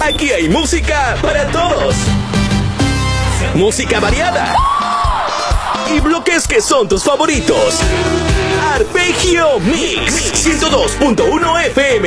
Aquí hay música para todos. Música variada. Y bloques que son tus favoritos. Arpegio Mix 102.1 FM.